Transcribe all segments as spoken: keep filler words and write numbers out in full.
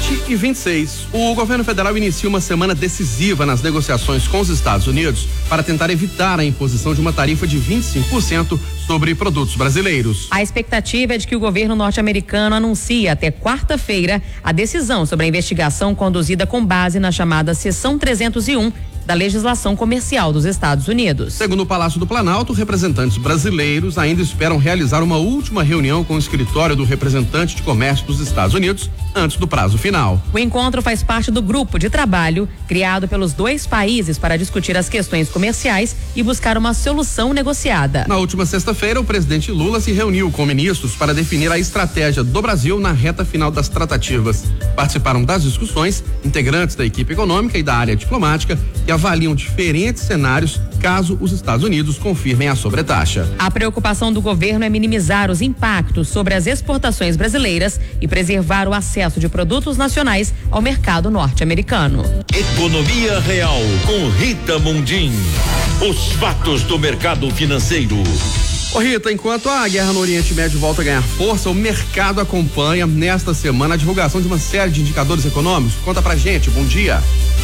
sete e vinte e seis. O governo federal inicia uma semana decisiva nas negociações com os Estados Unidos para tentar evitar a imposição de uma tarifa de vinte e cinco por cento sobre produtos brasileiros. A expectativa é de que o governo norte-americano anuncie até quarta-feira a decisão sobre a investigação conduzida com base na chamada Seção trezentos e um da legislação comercial dos Estados Unidos. Segundo o Palácio do Planalto, representantes brasileiros ainda esperam realizar uma última reunião com o escritório do representante de comércio dos Estados Unidos antes do prazo final. O encontro faz parte do grupo de trabalho criado pelos dois países para discutir as questões comerciais e buscar uma solução negociada. Na última sexta-feira, o presidente Lula se reuniu com ministros para definir a estratégia do Brasil na reta final das tratativas. Participaram das discussões integrantes da equipe econômica e da área diplomática que avaliam diferentes cenários caso os Estados Unidos confirmem a sobretaxa. A preocupação do governo é minimizar os impactos sobre as exportações brasileiras e preservar o acesso de produtos nacionais ao mercado norte-americano. Economia Real com Rita Mundim. Os fatos do mercado financeiro. Ô Rita, enquanto a guerra no Oriente Médio volta a ganhar força, o mercado acompanha nesta semana a divulgação de uma série de indicadores econômicos. Conta pra gente, bom dia.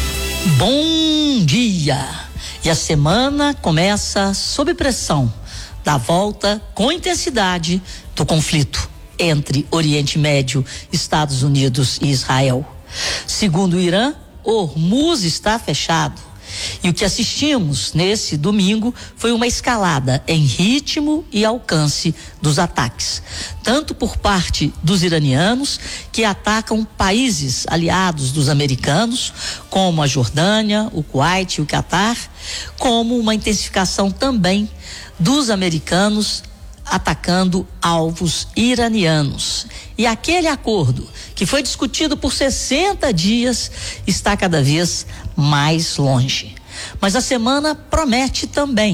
Bom dia! E a semana começa sob pressão da volta com intensidade do conflito entre Oriente Médio, Estados Unidos e Israel. Segundo o Irã, Hormuz está fechado. E o que assistimos nesse domingo foi uma escalada em ritmo e alcance dos ataques, tanto por parte dos iranianos, que atacam países aliados dos americanos, como a Jordânia, o Kuwait e o Catar, como uma intensificação também dos americanos atacando alvos iranianos. E aquele acordo que foi discutido por sessenta dias está cada vez mais longe. Mas a semana promete também